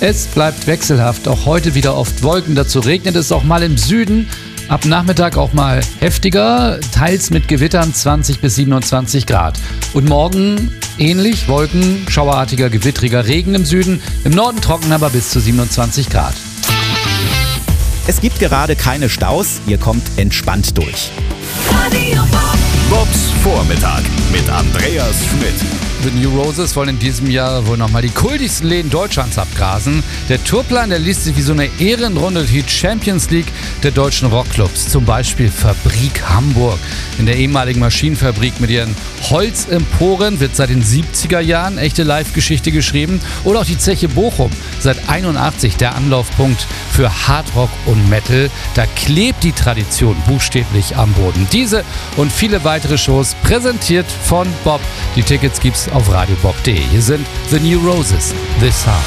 Es bleibt wechselhaft, auch heute wieder oft Wolken, dazu regnet es auch mal im Süden. Ab Nachmittag auch mal heftiger, teils mit Gewittern 20 bis 27 Grad. Und morgen ähnlich, Wolken, schauerartiger, gewittriger Regen im Süden, im Norden trocken, aber bis zu 27 Grad. Es gibt gerade keine Staus, ihr kommt entspannt durch. Bobs Vormittag mit Andreas Schmidt. The New Roses wollen in diesem Jahr wohl nochmal die kultigsten Läden Deutschlands abgrasen. Der Tourplan, der liest sich wie so eine Ehrenrunde die Champions League der deutschen Rockclubs. Zum Beispiel Fabrik Hamburg. In der ehemaligen Maschinenfabrik mit ihren Holzemporen wird seit den 70er Jahren echte Live-Geschichte geschrieben. Oder auch die Zeche Bochum, seit 81 der Anlaufpunkt für Hardrock und Metal. Da klebt die Tradition buchstäblich am Boden. Diese und viele weitere Shows präsentiert von Bob. Die Tickets gibt's auf radiobob.de. Hier sind The New Roses, This Heart.